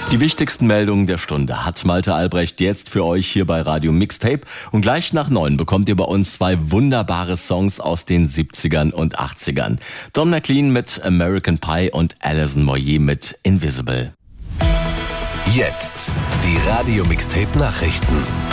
Die wichtigsten Meldungen der Stunde hat Malte Albrecht jetzt für euch hier bei Radio Mixtape. Und gleich nach 9 bekommt ihr bei uns 2 wunderbare Songs aus den 70ern und 80ern. Don McLean mit American Pie und Alison Moyet mit Invisible. Jetzt die Radio Mixtape Nachrichten.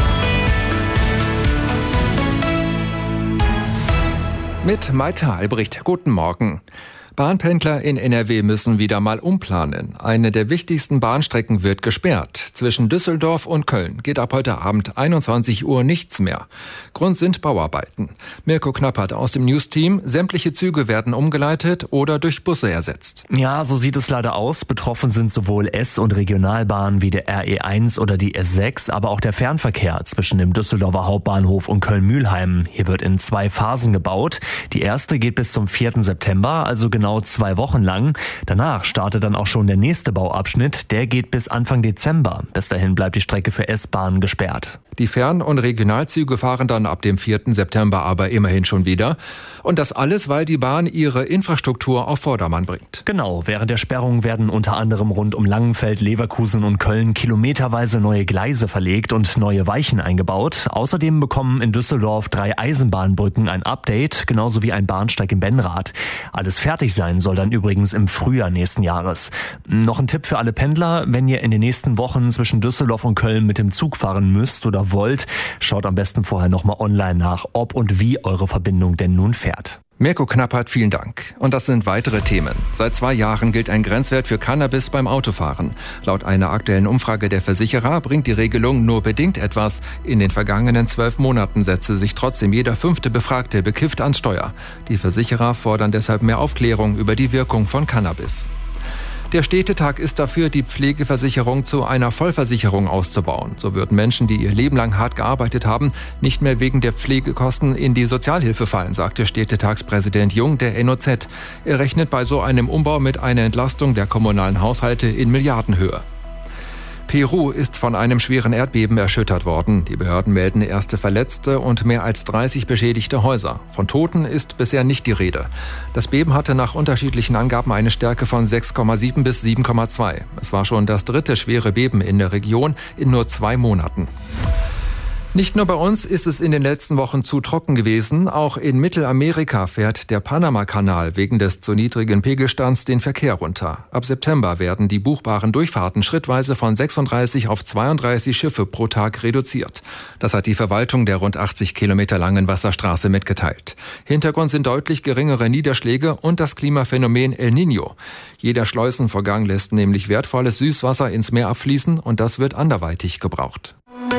Mit Malte Albrecht. Guten Morgen. Bahnpendler in NRW müssen wieder mal umplanen. Eine der wichtigsten Bahnstrecken wird gesperrt. Zwischen Düsseldorf und Köln geht ab heute Abend 21 Uhr nichts mehr. Grund sind Bauarbeiten. Mirko Knappert aus dem News-Team. Sämtliche Züge werden umgeleitet oder durch Busse ersetzt. Ja, so sieht es leider aus. Betroffen sind sowohl S- und Regionalbahnen wie der RE1 oder die S6, aber auch der Fernverkehr zwischen dem Düsseldorfer Hauptbahnhof und Köln-Mühlheim. Hier wird in 2 Phasen gebaut. Die erste geht bis zum 4. September, also genau 2 Wochen lang. Danach startet dann auch schon der nächste Bauabschnitt. Der geht bis Anfang Dezember. Bis dahin bleibt die Strecke für S-Bahnen gesperrt. Die Fern- und Regionalzüge fahren dann ab dem 4. September aber immerhin schon wieder. Und das alles, weil die Bahn ihre Infrastruktur auf Vordermann bringt. Genau, während der Sperrung werden unter anderem rund um Langenfeld, Leverkusen und Köln kilometerweise neue Gleise verlegt und neue Weichen eingebaut. Außerdem bekommen in Düsseldorf 3 Eisenbahnbrücken ein Update, genauso wie ein Bahnsteig in Benrath. Alles fertig sein soll dann übrigens im Frühjahr nächsten Jahres. Noch ein Tipp für alle Pendler: Wenn ihr in den nächsten Wochen zwischen Düsseldorf und Köln mit dem Zug fahren müsst oder wollt, schaut am besten vorher nochmal online nach, ob und wie eure Verbindung denn nun fährt. Mirko Knappert, vielen Dank. Und das sind weitere Themen. Seit 2 Jahren gilt ein Grenzwert für Cannabis beim Autofahren. Laut einer aktuellen Umfrage der Versicherer bringt die Regelung nur bedingt etwas. In den vergangenen 12 Monaten setzte sich trotzdem jeder 5. Befragte bekifft ans Steuer. Die Versicherer fordern deshalb mehr Aufklärung über die Wirkung von Cannabis. Der Städtetag ist dafür, die Pflegeversicherung zu einer Vollversicherung auszubauen. So würden Menschen, die ihr Leben lang hart gearbeitet haben, nicht mehr wegen der Pflegekosten in die Sozialhilfe fallen, sagte Städtetagspräsident Jung der NOZ. Er rechnet bei so einem Umbau mit einer Entlastung der kommunalen Haushalte in Milliardenhöhe. Peru ist von einem schweren Erdbeben erschüttert worden. Die Behörden melden erste Verletzte und mehr als 30 beschädigte Häuser. Von Toten ist bisher nicht die Rede. Das Beben hatte nach unterschiedlichen Angaben eine Stärke von 6,7 bis 7,2. Es war schon das 3. schwere Beben in der Region in nur 2 Monaten. Nicht nur bei uns ist es in den letzten Wochen zu trocken gewesen. Auch in Mittelamerika fährt der Panama-Kanal wegen des zu niedrigen Pegelstands den Verkehr runter. Ab September werden die buchbaren Durchfahrten schrittweise von 36 auf 32 Schiffe pro Tag reduziert. Das hat die Verwaltung der rund 80 Kilometer langen Wasserstraße mitgeteilt. Hintergrund sind deutlich geringere Niederschläge und das Klimaphänomen El Niño. Jeder Schleusenvorgang lässt nämlich wertvolles Süßwasser ins Meer abfließen und das wird anderweitig gebraucht.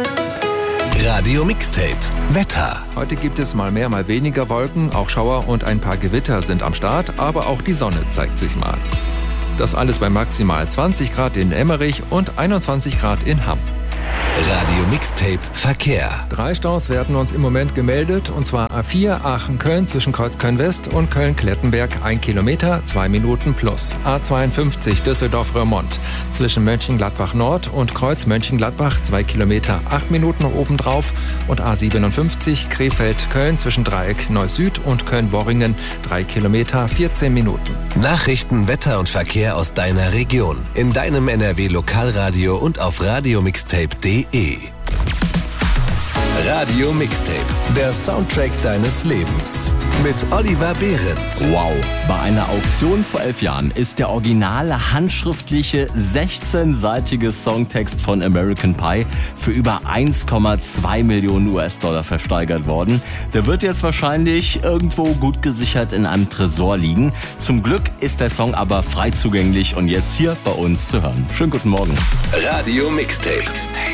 Radio Mixtape Wetter. Heute gibt es mal mehr, mal weniger Wolken, auch Schauer und ein paar Gewitter sind am Start, aber auch die Sonne zeigt sich mal. Das alles bei maximal 20 Grad in Emmerich und 21 Grad in Hamm. Radio Mixtape Verkehr. 3 Staus werden uns im Moment gemeldet, und zwar A4 Aachen-Köln zwischen Kreuzköln-West und Köln-Klettenberg 1 Kilometer, 2 Minuten plus. A52 Düsseldorf-Röhrmond zwischen Mönchengladbach-Nord und Kreuz-Mönchengladbach 2 Kilometer, 8 Minuten obendrauf. Und A57 Krefeld-Köln zwischen Dreieck Neuss-Süd und Köln-Worringen 3 Kilometer, 14 Minuten. Nachrichten, Wetter und Verkehr aus deiner Region. In deinem NRW-Lokalradio und auf radiomixtape.de. Radio Mixtape, der Soundtrack deines Lebens. Mit Oliver Behrendt. Wow, bei einer Auktion vor 11 Jahren ist der originale handschriftliche 16-seitige Songtext von American Pie für über 1,2 Millionen US-Dollar versteigert worden. Der wird jetzt wahrscheinlich irgendwo gut gesichert in einem Tresor liegen. Zum Glück ist der Song aber frei zugänglich und jetzt hier bei uns zu hören. Schönen guten Morgen. Radio Mixtape.